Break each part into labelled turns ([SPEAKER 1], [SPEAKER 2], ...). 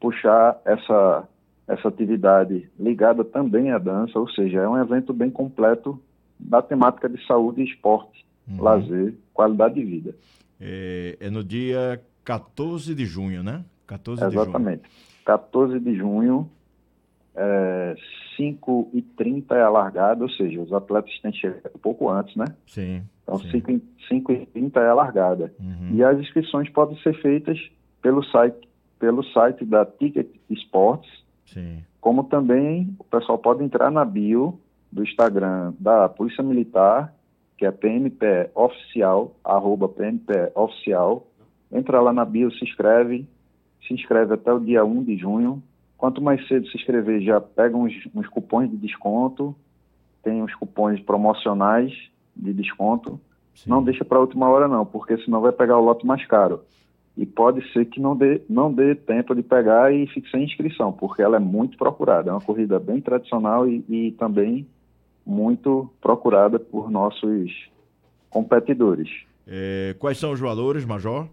[SPEAKER 1] puxar essa atividade ligada também à dança, ou seja, é um evento bem completo da temática de saúde e esporte, lazer, qualidade de vida.
[SPEAKER 2] É no dia 14 de junho, né? 14 de junho.
[SPEAKER 1] Exatamente. 14 de junho, 5h30 é a largada, ou seja, os atletas têm que chegar um pouco antes, né?
[SPEAKER 2] Sim.
[SPEAKER 1] Então,
[SPEAKER 2] sim.
[SPEAKER 1] 5h30 é a largada. E as inscrições podem ser feitas pelo site da Ticket Sports,
[SPEAKER 2] Sim.
[SPEAKER 1] como também o pessoal pode entrar na bio do Instagram da Polícia Militar, que é PMPE Oficial, @PMPE Oficial. Entra lá na bio, se inscreve até o dia 1 de junho. Quanto mais cedo se inscrever, já pega uns cupons de desconto, tem uns cupons promocionais de desconto. Sim. Não deixa para a última hora não, porque senão vai pegar o lote mais caro. E pode ser que não dê tempo de pegar e fique sem inscrição, porque ela é muito procurada. É uma corrida bem tradicional e também muito procurada por nossos competidores.
[SPEAKER 2] Quais são os valores, Major?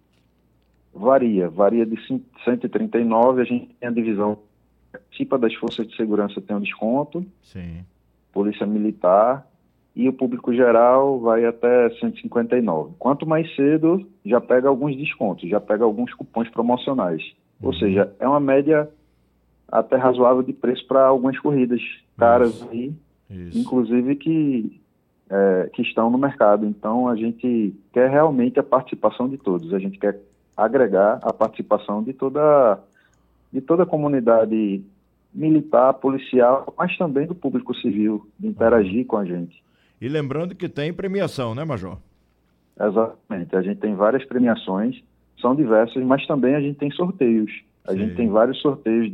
[SPEAKER 1] Varia de 139, a gente tem a divisão. Participa das forças de segurança tem um desconto.
[SPEAKER 2] Sim.
[SPEAKER 1] Polícia Militar. E o público geral vai até 159. Quanto mais cedo, já pega alguns descontos, já pega alguns cupons promocionais. Ou seja, é uma média até razoável de preço para algumas corridas caras aí, inclusive que estão no mercado. Então, a gente quer realmente a participação de todos. A gente quer agregar a participação de toda a comunidade militar, policial, mas também do público civil, de interagir com a gente.
[SPEAKER 2] E lembrando que tem premiação, né, Major?
[SPEAKER 1] Exatamente. A gente tem várias premiações, são diversas, mas também a gente tem sorteios. A gente tem vários sorteios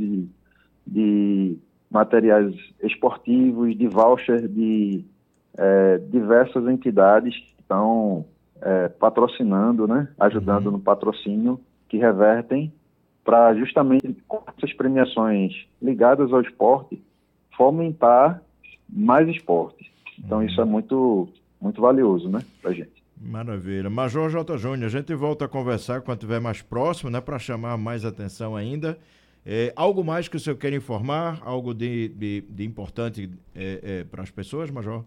[SPEAKER 1] de materiais esportivos, de voucher de diversas entidades que estão patrocinando, né, ajudando no patrocínio, que revertem para justamente com essas premiações ligadas ao esporte fomentar mais esporte. Então isso é muito, muito valioso, né, pra gente.
[SPEAKER 2] Maravilha. Major J. Júnior, a gente volta a conversar quando estiver mais próximo, né, para chamar mais atenção ainda. Algo mais que o senhor quer informar? Algo de importante para as pessoas, Major?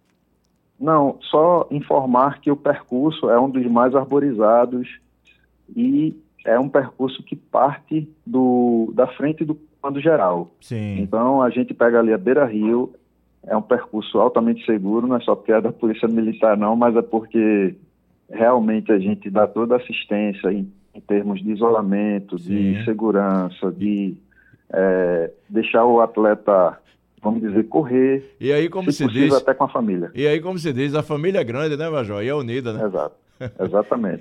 [SPEAKER 1] Não, só informar que o percurso é um dos mais arborizados e é um percurso que parte da frente do comando geral.
[SPEAKER 2] Sim.
[SPEAKER 1] Então a gente pega ali a Beira-Rio. É um percurso altamente seguro, não é só porque é da Polícia Militar não, mas é porque realmente a gente dá toda a assistência em termos de isolamento, de segurança, de deixar o atleta, vamos dizer, correr,
[SPEAKER 2] e aí, como
[SPEAKER 1] se possível,
[SPEAKER 2] diz,
[SPEAKER 1] até com a família.
[SPEAKER 2] E aí, como se diz, a família é grande, né, Major? E é unida, né?
[SPEAKER 1] Exato, exatamente.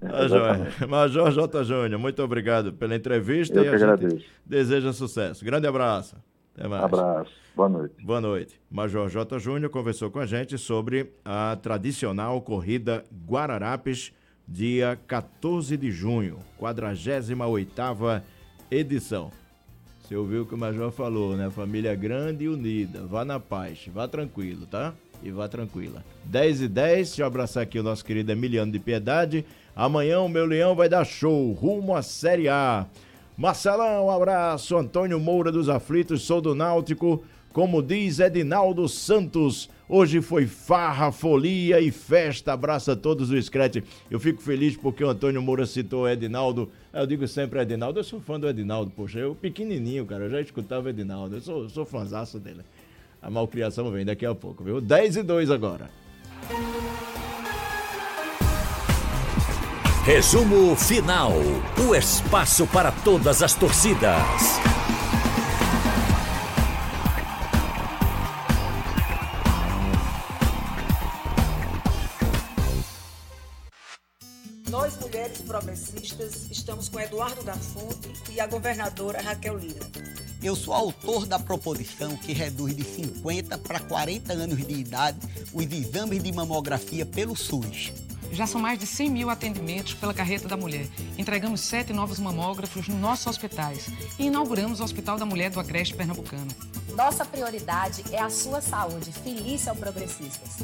[SPEAKER 2] Major J. Júnior, muito obrigado pela entrevista.
[SPEAKER 1] Eu que agradeço.
[SPEAKER 2] Deseja sucesso. Grande abraço. Até mais.
[SPEAKER 1] Abraço. Boa noite.
[SPEAKER 2] Boa noite. Major J. Júnior conversou com a gente sobre a tradicional corrida Guararapes, dia 14 de junho, 48ª edição. Você ouviu o que o Major falou, né? Família grande e unida. Vá na paz, vá tranquilo, tá? E vá tranquila. 10h10, deixa eu abraçar aqui o nosso querido Emiliano de Piedade. Amanhã o meu leão vai dar show, rumo à Série A. Marcelão, um abraço. Antônio Moura dos Aflitos, sou do Náutico. Como diz Edinaldo Santos, hoje foi farra, folia e festa. Abraço a todos do Screte. Eu fico feliz porque o Antônio Moura citou o Edinaldo. Eu digo sempre Edinaldo, eu sou fã do Edinaldo. Poxa, eu pequenininho, cara, eu já escutava o Edinaldo. Eu sou fãzaço dele. A malcriação vem daqui a pouco, viu? 10h02 agora.
[SPEAKER 3] Resumo final. O espaço para todas as torcidas.
[SPEAKER 4] Nós, mulheres progressistas, estamos com Eduardo da Fonte e a governadora Raquel Lira.
[SPEAKER 5] Eu sou autor da proposição que reduz de 50 para 40 anos de idade os exames de mamografia pelo SUS.
[SPEAKER 6] Já são mais de 100 mil atendimentos pela Carreta da Mulher. Entregamos 7 novos mamógrafos nos nossos hospitais e inauguramos o Hospital da Mulher do Agreste Pernambucano.
[SPEAKER 7] Nossa prioridade é a sua saúde. Feliz ao Progressistas.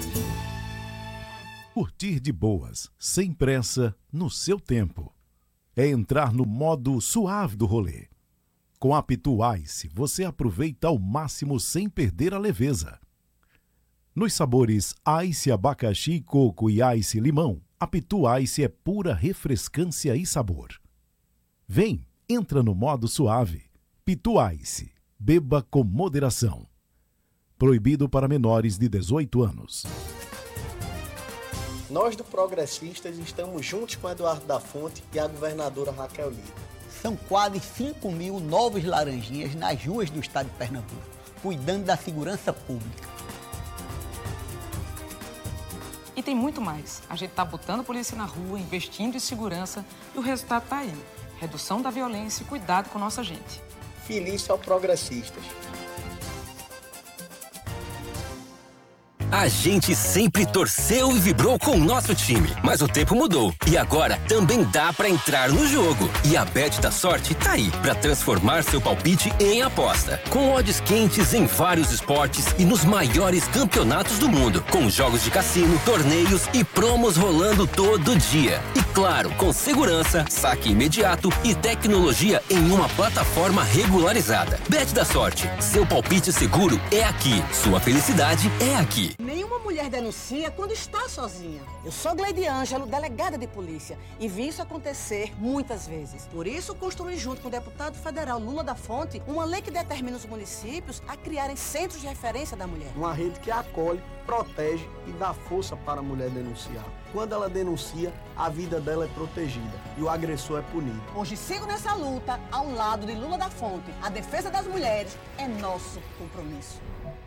[SPEAKER 8] Curtir de boas, sem pressa, no seu tempo. é entrar no modo suave do rolê. Com a Pitu Ice, você aproveita ao máximo sem perder a leveza. Nos sabores Ice abacaxi, coco e Ice limão, a Pitu Ice é pura refrescância e sabor. Vem, entra no modo suave. Pitu Ice, beba com moderação. Proibido para menores de 18 anos.
[SPEAKER 9] Nós do Progressistas estamos juntos com Eduardo da Fonte e a governadora Raquel Lira.
[SPEAKER 5] São quase 5.000 novos laranjinhas nas ruas do estado de Pernambuco, cuidando da segurança pública.
[SPEAKER 6] E tem muito mais. A gente está botando a polícia na rua, investindo em segurança e o resultado está aí. Redução da violência e cuidado com nossa gente.
[SPEAKER 9] Feliz ao Progressistas.
[SPEAKER 3] A gente sempre torceu e vibrou com o nosso time, mas o tempo mudou e agora também dá pra entrar no jogo. E a Bet da Sorte tá aí pra transformar seu palpite em aposta. Com odds quentes em vários esportes e nos maiores campeonatos do mundo, com jogos de cassino, torneios e promos rolando todo dia. E claro, com segurança, saque imediato e tecnologia em uma plataforma regularizada. Bet da Sorte, seu palpite seguro é aqui, sua felicidade é aqui.
[SPEAKER 10] Nenhuma mulher denuncia quando está sozinha. Eu sou Gleide Ângelo, delegada de polícia, e vi isso acontecer muitas vezes. Por isso, construí junto com o deputado federal Lula da Fonte uma lei que determina os municípios a criarem centros de referência da mulher.
[SPEAKER 9] Uma rede que acolhe, protege e dá força para a mulher denunciar. Quando ela denuncia, a vida dela é protegida e o agressor é punido.
[SPEAKER 10] Hoje sigo nessa luta ao lado de Lula da Fonte. A defesa das mulheres é nosso compromisso.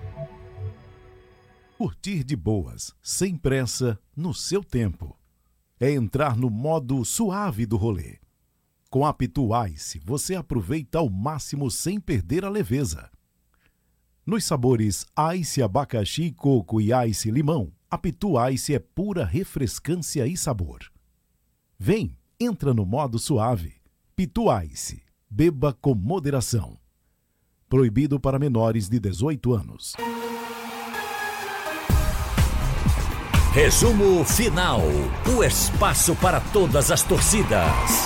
[SPEAKER 8] Curtir de boas, sem pressa, no seu tempo. É entrar no modo suave do rolê. Com a Pitu Ice, você aproveita ao máximo sem perder a leveza. Nos sabores Ice abacaxi, coco e Ice limão, a Pitu Ice é pura refrescância e sabor. Vem, entra no modo suave. Pitu Ice, beba com moderação. Proibido para menores de 18 anos.
[SPEAKER 3] Resumo final. O espaço para todas as torcidas.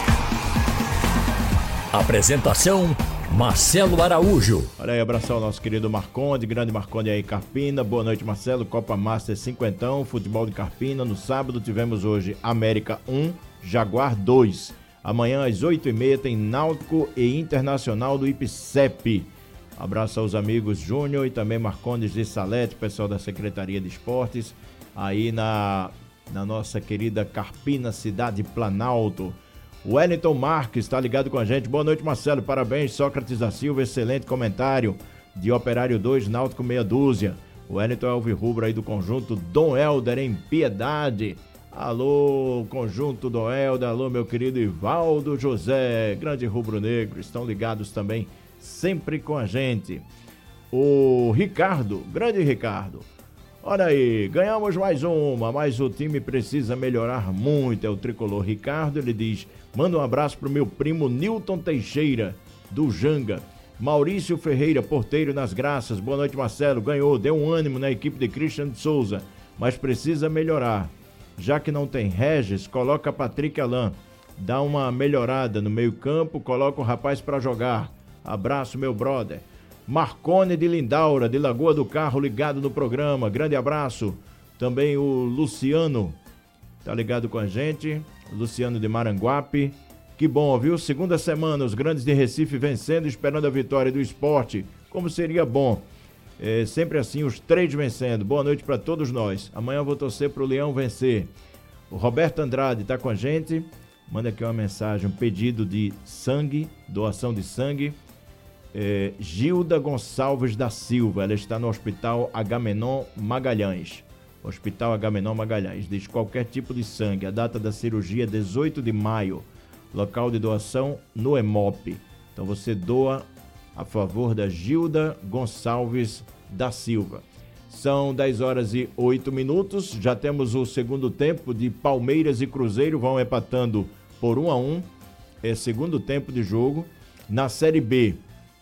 [SPEAKER 3] Apresentação: Marcelo Araújo.
[SPEAKER 2] Olha aí, abração ao nosso querido Marconde, grande Marconde aí, Carpina. Boa noite, Marcelo. Copa Master 50, futebol de Carpina. No sábado tivemos hoje América 1, Jaguar 2. Amanhã às 8h30 tem Náutico e Internacional do IPCEP. Abraço aos amigos Júnior e também Marcondes de Salete, pessoal da Secretaria de Esportes, aí na nossa querida Carpina, cidade Planalto. O Wellington Marques está ligado com a gente. Boa noite, Marcelo. Parabéns, Sócrates da Silva. Excelente comentário de Operário 2, Náutico meia dúzia. O Wellington é alvirrubro aí do conjunto Dom Helder em Piedade. Alô, conjunto Dom Helder. Alô, meu querido Ivaldo José. Grande rubro-negro. Estão ligados também sempre com a gente. O Ricardo, grande Ricardo. Olha aí, ganhamos mais uma, mas o time precisa melhorar muito. É o tricolor Ricardo, ele diz: manda um abraço pro meu primo Nilton Teixeira, do Janga. Maurício Ferreira, porteiro nas Graças. Boa noite, Marcelo. Ganhou, deu um ânimo na equipe de Christian de Souza, mas precisa melhorar. Já que não tem Regis, coloca Patrick Alain. Dá uma melhorada no meio campo, coloca o rapaz para jogar. Abraço, meu brother. Marcone de Lindaura, de Lagoa do Carro, ligado no programa. Grande abraço. Também o Luciano tá ligado com a gente. Luciano de Maranguape. Que bom, viu? Segunda semana, os grandes de Recife vencendo, esperando a vitória do Sport. Como seria bom. Sempre assim, os 3 vencendo. Boa noite para todos nós. Amanhã eu vou torcer pro Leão vencer. O Roberto Andrade tá com a gente. Manda aqui uma mensagem, um pedido de sangue, doação de sangue. Gilda Gonçalves da Silva, ela está no Hospital Agamenon Magalhães. Hospital Agamenon Magalhães. Diz qualquer tipo de sangue. A data da cirurgia é 18 de maio. Local de doação no EMOP. Então você doa a favor da Gilda Gonçalves da Silva. São 10h08. Já temos o segundo tempo de Palmeiras e Cruzeiro. Vão empatando por 1-1. É segundo tempo de jogo. Na Série B,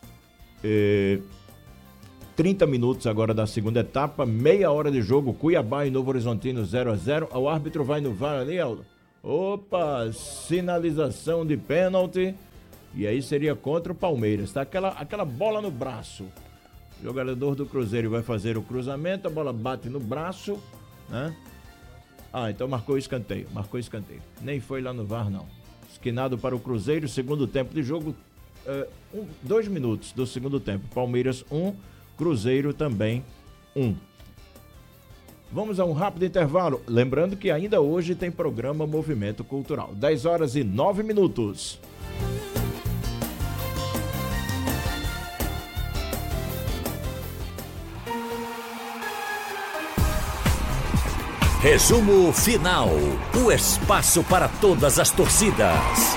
[SPEAKER 2] 30 minutos agora da segunda etapa, meia hora de jogo, Cuiabá e Novo Horizontino 0-0. O árbitro vai no VAR ali, Aldo? Opa, sinalização de pênalti. E aí seria contra o Palmeiras, tá? Aquela bola no braço. O jogador do Cruzeiro vai fazer o cruzamento, a bola bate no braço, né? Então marcou escanteio. Nem foi lá no VAR, não. Esquinado para o Cruzeiro, segundo tempo de jogo, 2 minutos do segundo tempo. Palmeiras 1, Cruzeiro também 1. Vamos a um rápido intervalo. Lembrando que ainda hoje tem programa Movimento Cultural. 10h09.
[SPEAKER 11] Resumo final. O espaço para todas as torcidas.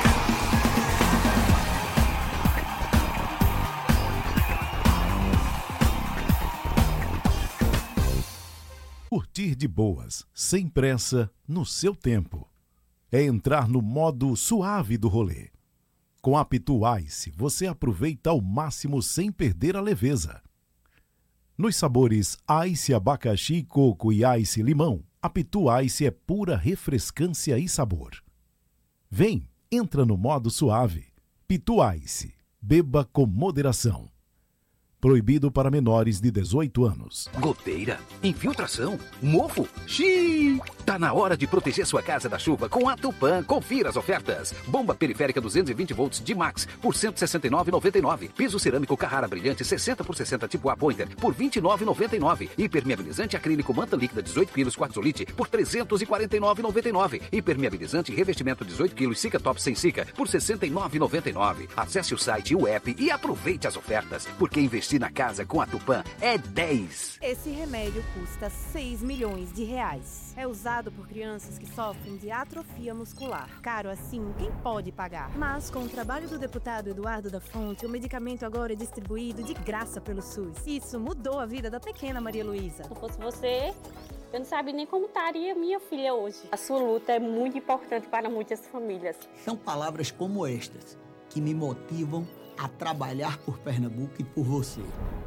[SPEAKER 8] Curtir de boas, sem pressa, no seu tempo. É entrar no modo suave do rolê. Com a Pitu Ice, você aproveita ao máximo sem perder a leveza. Nos sabores Ice abacaxi, coco e Ice limão, a Pitu Ice é pura refrescância e sabor. Vem, entra no modo suave. Pitu Ice, beba com moderação. Proibido para menores de 18 anos.
[SPEAKER 12] Goteira, infiltração, mofo. Xiii! Tá na hora de proteger sua casa da chuva com a Tupã. Confira as ofertas. Bomba periférica 220 volts de Max por R$ 169,99. Piso cerâmico Carrara brilhante 60 por 60 tipo A Pointer por R$ 29,99. Impermeabilizante acrílico manta líquida 18 kg quartzolite por R$ 349,99. Impermeabilizante revestimento 18 kg Cica Top sem Cica por R$ 69,99. Acesse o site e o app e aproveite as ofertas, porque investir na casa com a Tupã é 10.
[SPEAKER 13] Esse remédio custa 6 milhões de reais. É usado por crianças que sofrem de atrofia muscular. Caro assim, quem pode pagar? Mas com o trabalho do deputado Eduardo da Fonte, o medicamento agora é distribuído de graça pelo SUS. Isso mudou a vida da pequena Maria Luísa.
[SPEAKER 14] Se fosse você, eu não sabia nem como estaria minha filha hoje. A sua luta é muito importante para muitas famílias.
[SPEAKER 5] São palavras como estas que me motivam a trabalhar por Pernambuco e por você.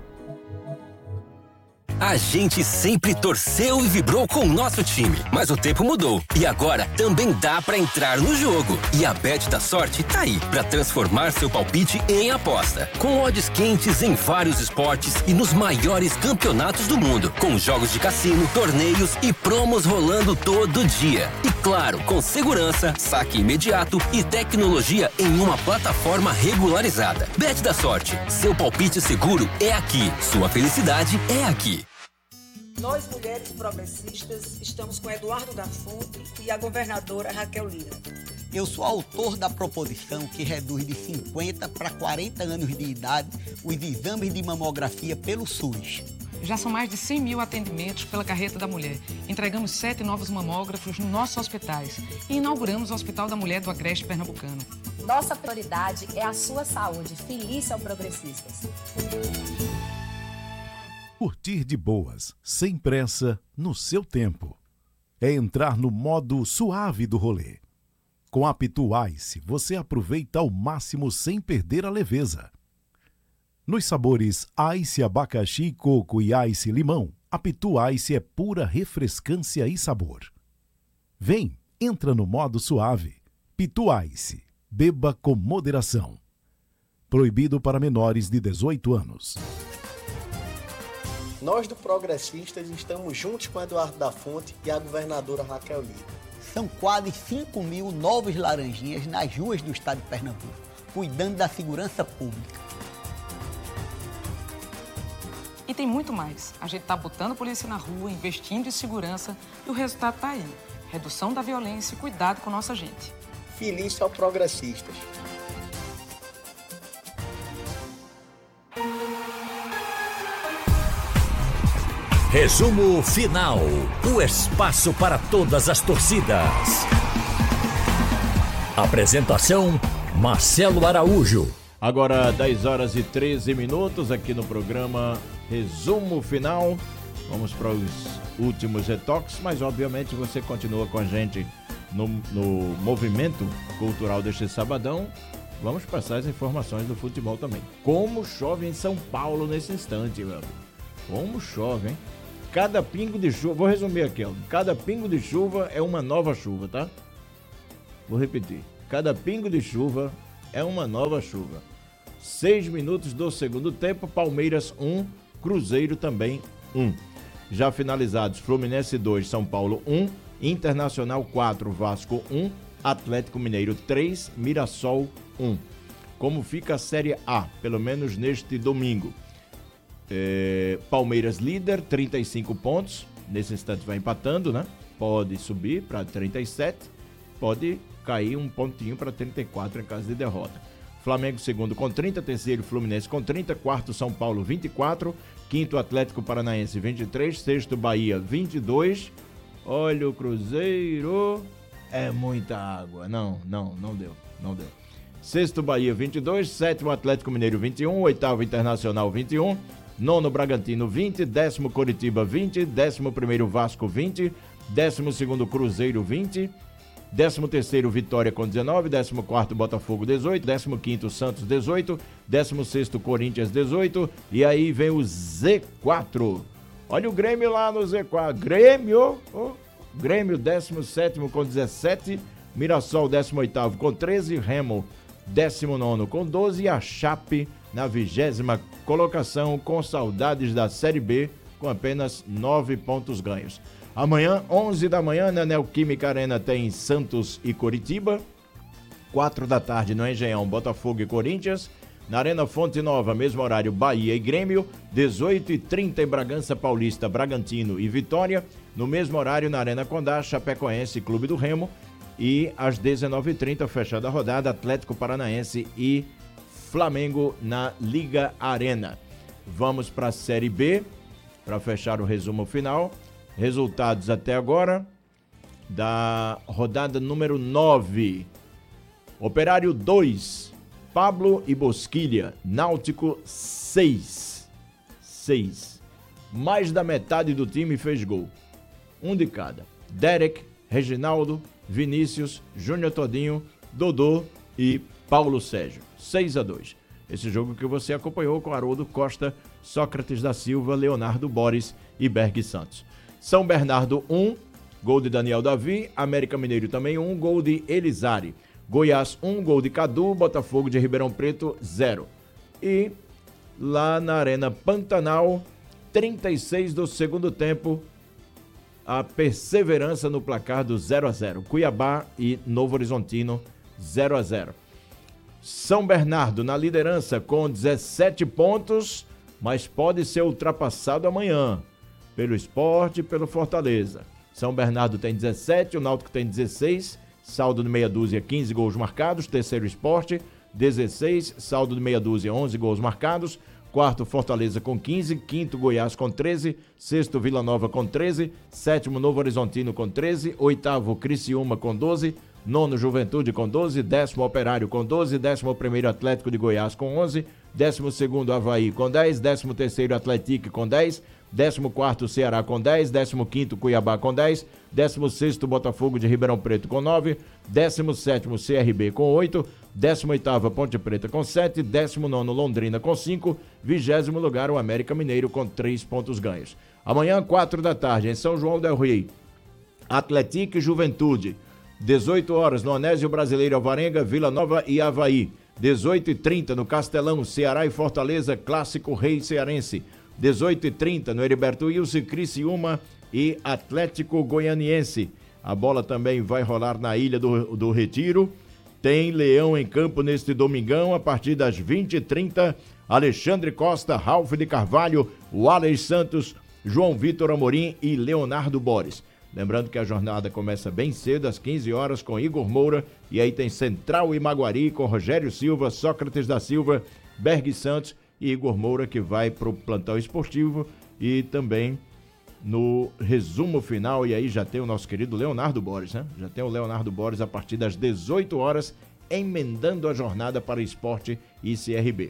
[SPEAKER 3] A gente sempre torceu e vibrou com o nosso time, mas o tempo mudou e agora também dá pra entrar no jogo. E a Bet da Sorte tá aí pra transformar seu palpite em aposta. Com odds quentes em vários esportes e nos maiores campeonatos do mundo, com jogos de cassino, torneios e promos rolando todo dia. E claro, com segurança, saque imediato e tecnologia em uma plataforma regularizada. Bet da Sorte, seu palpite seguro é aqui, sua felicidade é aqui.
[SPEAKER 4] Nós, mulheres progressistas, estamos com Eduardo da Fonte e a governadora Raquel Lira.
[SPEAKER 5] Eu sou autor da proposição que reduz de 50 para 40 anos de idade os exames de mamografia pelo SUS.
[SPEAKER 6] Já são mais de 100 mil atendimentos pela Carreta da Mulher. Entregamos 7 novos mamógrafos nos nossos hospitais e inauguramos o Hospital da Mulher do Agreste Pernambucano.
[SPEAKER 7] Nossa prioridade é a sua saúde. Feliz ao Progressistas.
[SPEAKER 8] Curtir de boas, sem pressa, no seu tempo. É entrar no modo suave do rolê. Com a Pitu Ice, você aproveita ao máximo sem perder a leveza. Nos sabores Ice abacaxi, coco e Ice limão, a Pitu Ice é pura refrescância e sabor. Vem, entra no modo suave. Pitu Ice, beba com moderação. Proibido para menores de 18 anos.
[SPEAKER 9] Nós do Progressistas estamos juntos com Eduardo da Fonte e a governadora Raquel Lira.
[SPEAKER 5] São quase 5 mil novos laranjinhas nas ruas do estado de Pernambuco, cuidando da segurança pública.
[SPEAKER 6] E tem muito mais. A gente está botando a polícia na rua, investindo em segurança e o resultado está aí. Redução da violência e cuidado com nossa gente.
[SPEAKER 9] Feliz ao Progressistas.
[SPEAKER 11] Resumo final. O espaço para todas as torcidas. Apresentação: Marcelo Araújo.
[SPEAKER 2] Agora 10h13 aqui no programa Resumo Final. Vamos para os últimos retoques, mas obviamente você continua com a gente no movimento cultural deste sabadão. Vamos passar as informações do futebol também. Como chove em São Paulo nesse instante, meu amigo. Como chove, hein? Cada pingo de chuva, vou resumir aqui, ó. Cada pingo de chuva é uma nova chuva, tá? Vou repetir. Cada pingo de chuva é uma nova chuva. 6 minutos do segundo tempo, Palmeiras 1, Cruzeiro também 1. Já finalizados, Fluminense 2, São Paulo 1, Internacional 4, Vasco 1, Atlético Mineiro 3, Mirassol 1. Como fica a Série A, pelo menos neste domingo? Palmeiras líder, 35 pontos. Nesse instante vai empatando, né? Pode subir para 37, pode cair um pontinho para 34 em caso de derrota. Flamengo segundo com 30, terceiro Fluminense com 30, quarto São Paulo 24, quinto Atlético Paranaense 23, sexto Bahia 22. Olha o Cruzeiro, é muita água. Não deu. Sexto Bahia 22, sétimo Atlético Mineiro 21, oitavo Internacional 21, nono Bragantino 20, décimo Coritiba 20, décimo primeiro Vasco 20, décimo segundo Cruzeiro 20, 13º Vitória com 19, 14º Botafogo 18, 15º Santos 18, 16º Corinthians 18 e aí vem o Z4. Olha o Grêmio lá no Z4. Grêmio 17º com 17, Mirassol 18º com 13, Remo 19º com 12 e a Chape na 20ª colocação com saudades da Série B com apenas 9 pontos ganhos. Amanhã, 11 da manhã, na Neoquímica Arena tem Santos e Coritiba. 4 da tarde no Engenhão, Botafogo e Corinthians. Na Arena Fonte Nova, mesmo horário, Bahia e Grêmio. 18h30 em Bragança Paulista, Bragantino e Vitória. No mesmo horário, na Arena Condá, Chapecoense e Clube do Remo. E às 19h30, fechada a rodada, Atlético Paranaense e Flamengo na Liga Arena. Vamos para a Série B, para fechar o resumo final. Resultados até agora da rodada número 9. Operário 2, Pablo e Bosquilha. Náutico 6. Mais da metade do time fez gol. Um de cada. Derek, Reginaldo, Vinícius, Júnior Todinho, Dodô e Paulo Sérgio. 6-2. Esse jogo que você acompanhou com Haroldo Costa, Sócrates da Silva, Leonardo Boris e Berg Santos. São Bernardo 1, gol de Daniel Davi, América Mineiro também 1, gol de Elizari. Goiás 1, gol de Cadu, Botafogo de Ribeirão Preto 0. E lá na Arena Pantanal, 36 do segundo tempo, a perseverança no placar do 0-0. Cuiabá e Novo Horizontino 0-0. São Bernardo na liderança com 17 pontos, mas pode ser ultrapassado amanhã pelo Sport e pelo Fortaleza. São Bernardo tem 17, o Náutico tem 16, saldo de meia dúzia, 15 gols marcados. Terceiro Sport, 16, saldo de meia dúzia, 11 gols marcados. Quarto Fortaleza com 15, quinto Goiás com 13, sexto Vila Nova com 13, sétimo Novo Horizontino com 13, oitavo Criciúma com 12, nono Juventude com 12, décimo Operário com 12, 11º Atlético de Goiás com 11, 12º Avaí com 10, 13º Atlético com 10, 14º Ceará com 10, 15º Cuiabá com 10, 16º Botafogo de Ribeirão Preto com 9, 17º CRB com 8, 18ª Ponte Preta com 7, 19º Londrina com 5, 20º lugar o América Mineiro com 3 pontos ganhos. Amanhã, 4 da tarde, em São João del Rei, Atlético e Juventude. 18 horas no Anésio Brasileiro Alvarenga, Vila Nova e Avaí. 18h30 no Castelão, Ceará e Fortaleza, Clássico Rei Cearense. 18h30 no Heriberto Wilson, Criciúma e Atlético Goianiense. A bola também vai rolar na Ilha do Retiro. Tem Leão em campo neste domingão, a partir das 20h30. Alexandre Costa, Ralf de Carvalho, Wallace Santos, João Vitor Amorim e Leonardo Boris. Lembrando que a jornada começa bem cedo, às 15 horas, com Igor Moura. E aí tem Central e Maguari, com Rogério Silva, Sócrates da Silva, Berg Santos e Igor Moura, que vai para o plantão esportivo. E também no resumo final, e aí já tem o nosso querido Leonardo Boris, né? Já tem o Leonardo Boris a partir das 18 horas, emendando a jornada para Esporte e CRB.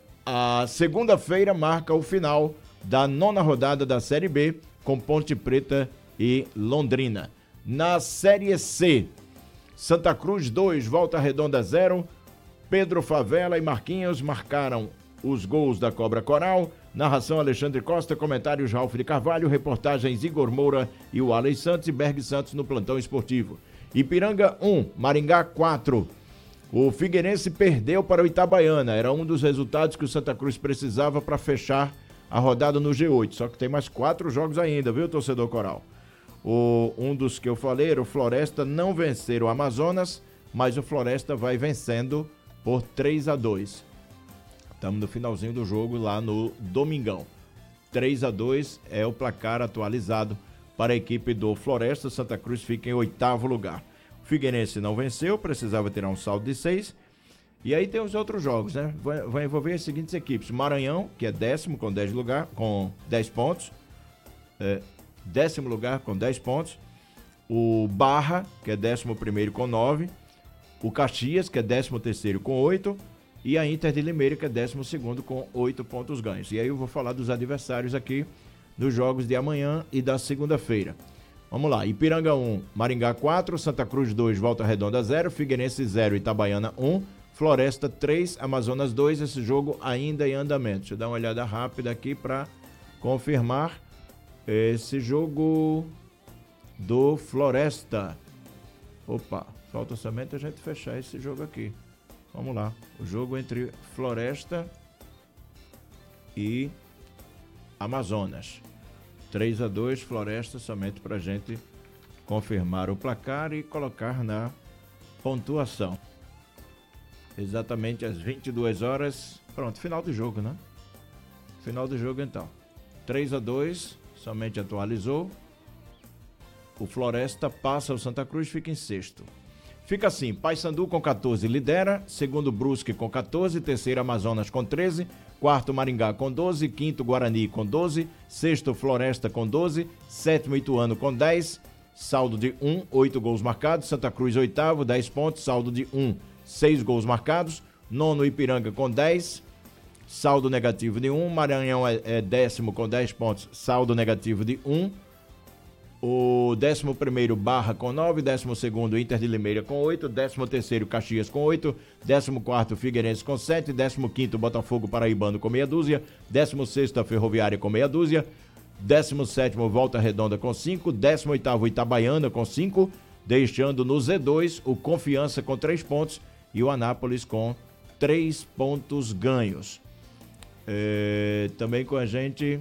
[SPEAKER 2] A segunda-feira marca o final da 9ª rodada da Série B, com Ponte Preta e Londrina. Na Série C, Santa Cruz 2, Volta Redonda 0, Pedro Favela e Marquinhos marcaram os gols da Cobra Coral. Narração Alexandre Costa, comentários Ralf de Carvalho, reportagens Igor Moura e o Wallace Santos e Berg Santos no plantão esportivo. Ipiranga 1, Maringá 4. O Figueirense perdeu para o Itabaiana. Era um dos resultados que o Santa Cruz precisava para fechar a rodada no G8. Só que tem mais 4 jogos ainda, viu, torcedor Coral? Um dos que eu falei era o Floresta, não vencer o Amazonas, mas o Floresta vai vencendo por 3-2. Estamos no finalzinho do jogo lá no Domingão. 3-2 é o placar atualizado para a equipe do Floresta. Santa Cruz fica em 8º lugar. O Figueirense não venceu, precisava tirar um saldo de 6. E aí tem os outros jogos, né? Vai envolver as seguintes equipes. Maranhão, que é 10º com 10 pontos. 10º lugar com 10 pontos. O Barra, que é 11º com 9. O Caxias, que é 13º com 8. E a Inter de Limeira, que é 12º com 8 pontos ganhos. E aí eu vou falar dos adversários aqui dos jogos de amanhã e da segunda-feira. Vamos lá, Ipiranga 1, Maringá 4, Santa Cruz 2, Volta Redonda 0, Figueirense 0, Itabaiana 1, Floresta 3, Amazonas 2, esse jogo ainda em andamento. Deixa eu dar uma olhada rápida aqui para confirmar esse jogo do Floresta. Opa, falta somente a gente fechar esse jogo aqui. Vamos lá, o jogo entre Floresta e Amazonas. 3-2, Floresta, somente para a gente confirmar o placar e colocar na pontuação. Exatamente às 22 horas. Pronto, final do jogo, né? Final do jogo então. 3-2, somente atualizou. O Floresta passa o Santa Cruz, fica em 6º. Fica assim, Paysandu com 14 lidera, segundo Brusque com 14, terceiro Amazonas com 13, quarto Maringá com 12, quinto Guarani com 12, sexto Floresta com 12, sétimo Ituano com 10, saldo de 1, 8 gols marcados, Santa Cruz oitavo, 10 pontos, saldo de 1, 6 gols marcados, nono Ipiranga com 10, saldo negativo de 1, Maranhão é 10º com 10 pontos, saldo negativo de 1, o 11º Barra com 9, 12º Inter de Limeira com 8, 13º Caxias com 8, 14º Figueirense com 7, 15º Botafogo Paraibano com meia dúzia, 16º Ferroviária com meia dúzia, 17º Volta Redonda com 5, 18º Itabaiana com 5, deixando no Z2 o Confiança com 3 pontos e o Anápolis com 3 pontos ganhos. Também com a gente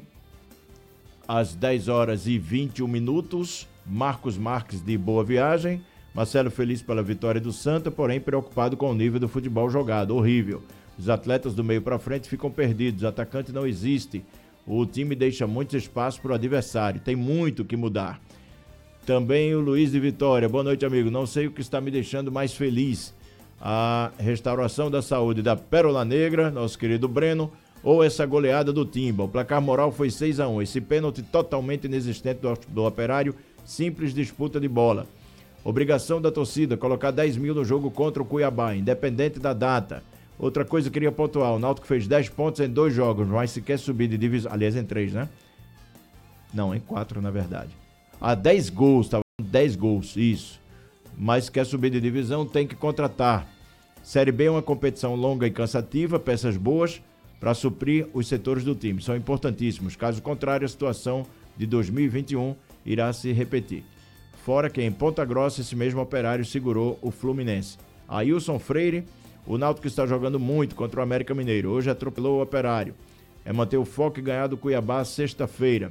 [SPEAKER 2] às 10 horas e 21 minutos, Marcos Marques de Boa Viagem, Marcelo feliz pela vitória do Santa, porém preocupado com o nível do futebol jogado, horrível. Os atletas do meio para frente ficam perdidos, atacante não existe, o time deixa muito espaço para o adversário, tem muito que mudar. Também o Luiz de Vitória, boa noite amigo, não sei o que está me deixando mais feliz, a restauração da saúde da Pérola Negra, nosso querido Breno, ou essa goleada do Timba. O placar moral foi 6-1. Esse pênalti totalmente inexistente do Operário, simples disputa de bola. Obrigação da torcida, colocar 10 mil no jogo contra o Cuiabá, independente da data. Outra coisa que eu queria pontuar, o Náutico fez 10 pontos em 2 jogos, mas se quer subir de divisão, aliás em 3, né? Não, em 4 na verdade. 10 gols, tá? 10 gols, isso. Mas se quer subir de divisão, tem que contratar. Série B é uma competição longa e cansativa, peças boas, para suprir os setores do time. São importantíssimos. Caso contrário, a situação de 2021 irá se repetir. Fora que em Ponta Grossa esse mesmo Operário segurou o Fluminense. Ailson Freire, o Náutico está jogando muito contra o América Mineiro. Hoje atropelou o Operário. É manter o foco e ganhar do Cuiabá sexta-feira.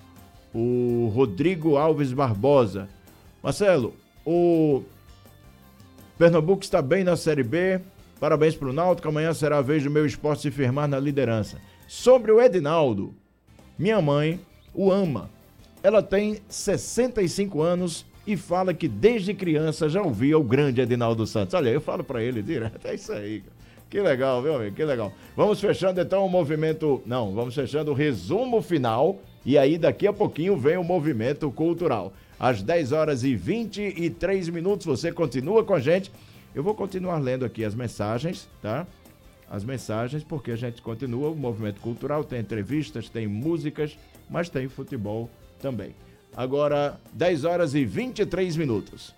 [SPEAKER 2] O Rodrigo Alves Barbosa. Marcelo, o Pernambuco está bem na Série B. Parabéns para o Náutico, amanhã será a vez do meu esporte se firmar na liderança. Sobre o Edinaldo, minha mãe o ama. Ela tem 65 anos e fala que desde criança já ouvia o grande Edinaldo Santos. Olha, eu falo para ele direto, é isso aí. Que legal, viu amigo, que legal. Vamos fechando então o movimento, vamos fechando o resumo final e aí daqui a pouquinho vem o movimento cultural. Às 10 horas e 23 minutos, você continua com a gente. Eu vou continuar lendo aqui as mensagens, tá? As mensagens, porque a gente continua o movimento cultural, tem entrevistas, tem músicas, mas tem futebol também. Agora, 10 horas e 23 minutos.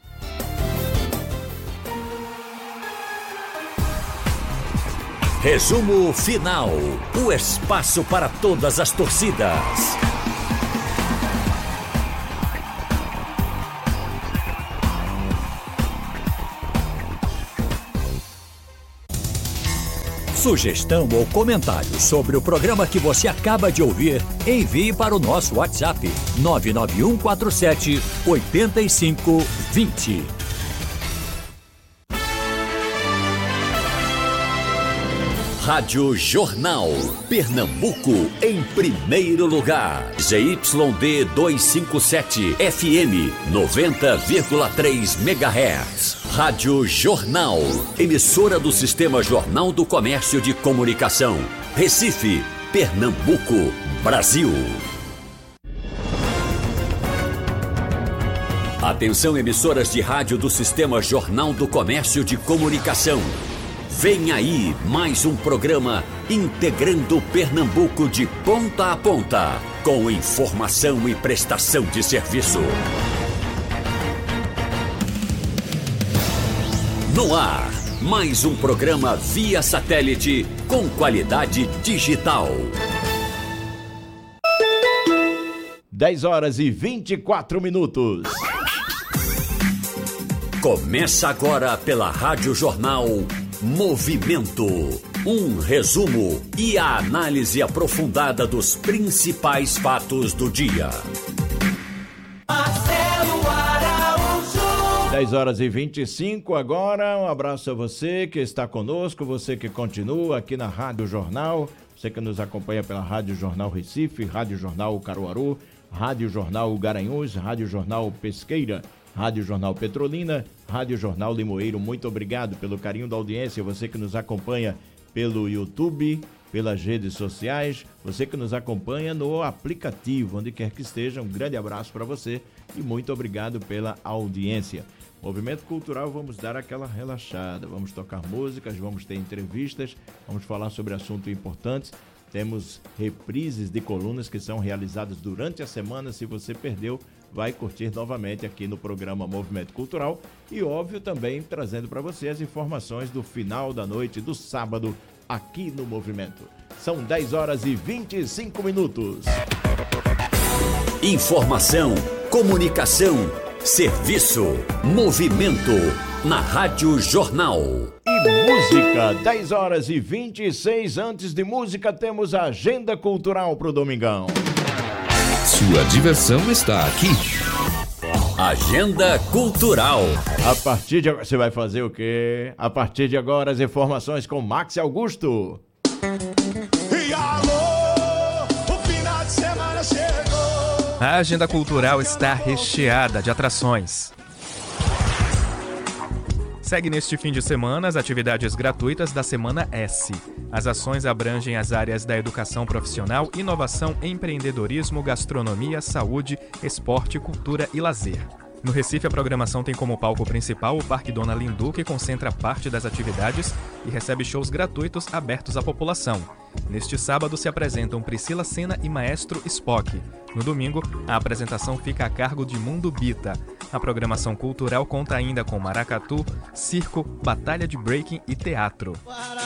[SPEAKER 11] Resumo final. O espaço para todas as torcidas. Sugestão ou comentário sobre o programa que você acaba de ouvir, envie para o nosso WhatsApp 99147 8520. Rádio Jornal, Pernambuco em primeiro lugar. ZYD 257 FM 90,3 MHz. Rádio Jornal, emissora do Sistema Jornal do Comércio de Comunicação. Recife, Pernambuco, Brasil. Atenção, emissoras de rádio do Sistema Jornal do Comércio de Comunicação. Vem aí mais um programa integrando Pernambuco de ponta a ponta, com informação e prestação de serviço. No ar, mais um programa via satélite com qualidade digital.
[SPEAKER 2] 10h24.
[SPEAKER 11] Começa agora pela Rádio Jornal Movimento. Um resumo e a análise aprofundada dos principais fatos do dia.
[SPEAKER 2] 10h25 agora. Um abraço a você que está conosco, você que continua aqui na Rádio Jornal, você que nos acompanha pela Rádio Jornal Recife, Rádio Jornal Caruaru, Rádio Jornal Garanhuns, Rádio Jornal Pesqueira, Rádio Jornal Petrolina, Rádio Jornal Limoeiro. Muito obrigado pelo carinho da audiência, você que nos acompanha pelo YouTube, pelas redes sociais, você que nos acompanha no aplicativo, onde quer que esteja, um grande abraço para você e muito obrigado pela audiência. Movimento Cultural, vamos dar aquela relaxada, vamos tocar músicas, vamos ter entrevistas, vamos falar sobre assuntos importantes. Temos reprises de colunas que são realizadas durante a semana. Se você perdeu, vai curtir novamente aqui no programa Movimento Cultural. E, óbvio, também trazendo para você as informações do final da noite do sábado aqui no Movimento. São 10h25.
[SPEAKER 11] Informação, comunicação, serviço, movimento na Rádio Jornal.
[SPEAKER 2] E música, 10h26. Antes de música, temos a agenda cultural pro domingão.
[SPEAKER 15] Sua diversão está aqui.
[SPEAKER 11] Agenda cultural.
[SPEAKER 2] A partir de agora, você vai fazer o quê? A partir de agora, as informações com Max Augusto.
[SPEAKER 16] E alô, o final de semana chegou.
[SPEAKER 17] A agenda cultural está recheada de atrações. Segue neste fim de semana as atividades gratuitas da Semana S. As ações abrangem as áreas da educação profissional, inovação, empreendedorismo, gastronomia, saúde, esporte, cultura e lazer. No Recife, a programação tem como palco principal o Parque Dona Lindu, que concentra parte das atividades e recebe shows gratuitos abertos à população. Neste sábado se apresentam Priscila Senna e Maestro Spock. No domingo, a apresentação fica a cargo de Mundo Bita. A programação cultural conta ainda com maracatu, circo, batalha de breaking e teatro.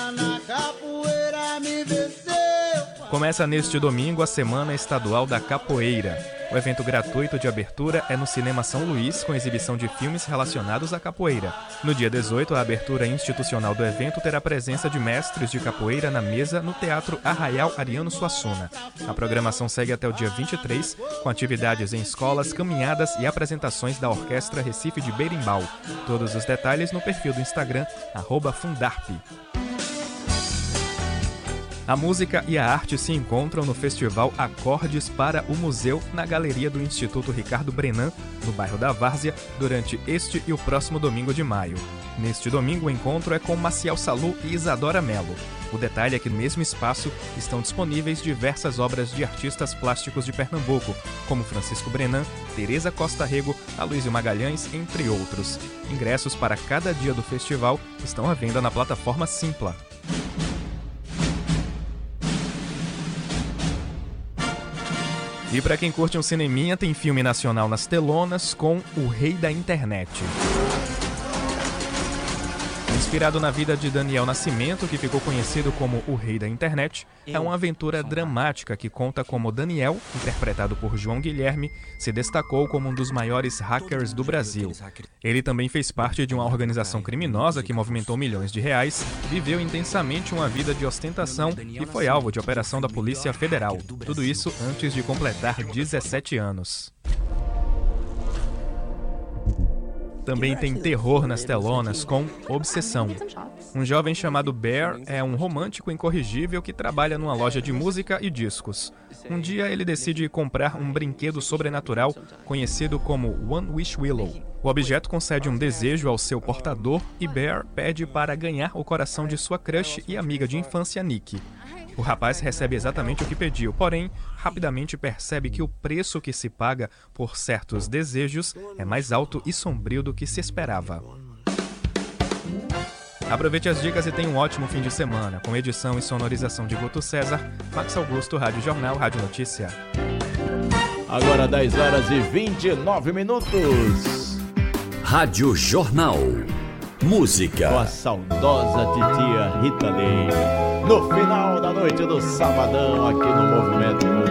[SPEAKER 17] Começa neste domingo a Semana Estadual da Capoeira. O evento gratuito de abertura é no Cinema São Luís, com exibição de filmes relacionados à capoeira. No dia 18, a abertura institucional do evento terá presença de mestres de capoeira na mesa no Teatro Arraial Ariano Suassuna. A programação segue até o dia 23, com atividades em escolas, caminhadas e apresentações da Orquestra Recife de Berimbau. Todos os detalhes no perfil do Instagram, @Fundarp. A música e a arte se encontram no festival Acordes para o Museu, na Galeria do Instituto Ricardo Brenan, no bairro da Várzea, durante este e o próximo domingo de maio. Neste domingo, o encontro é com Maciel Salu e Isadora Mello. O detalhe é que no mesmo espaço estão disponíveis diversas obras de artistas plásticos de Pernambuco, como Francisco Brenan, Tereza Costa Rego, Aloysio Magalhães, entre outros. Ingressos para cada dia do festival estão à venda na plataforma Simpla. E para quem curte um cineminha, tem filme nacional nas telonas com O Rei da Internet. Inspirado na vida de Daniel Nascimento, que ficou conhecido como o rei da internet, é uma aventura dramática que conta como Daniel, interpretado por João Guilherme, se destacou como um dos maiores hackers do Brasil. Ele também fez parte de uma organização criminosa que movimentou milhões de reais, viveu intensamente uma vida de ostentação e foi alvo de operação da Polícia Federal. Tudo isso antes de completar 17 anos. Também tem terror nas telonas com Obsessão. Um jovem chamado Bear é um romântico incorrigível que trabalha numa loja de música e discos. Um dia ele decide comprar um brinquedo sobrenatural conhecido como One Wish Willow. O objeto concede um desejo ao seu portador e Bear pede para ganhar o coração de sua crush e amiga de infância, Nick. O rapaz recebe exatamente o que pediu, porém, rapidamente percebe que o preço que se paga por certos desejos é mais alto e sombrio do que se esperava. Aproveite as dicas e tenha um ótimo fim de semana, com edição e sonorização de Guto César, Max Augusto, Rádio Jornal, Rádio Notícia.
[SPEAKER 2] Agora 10 horas e 29 minutos.
[SPEAKER 11] Rádio Jornal. Música.
[SPEAKER 2] Com a saudosa titia Rita Lee. No final da noite do sabadão, aqui no Movimento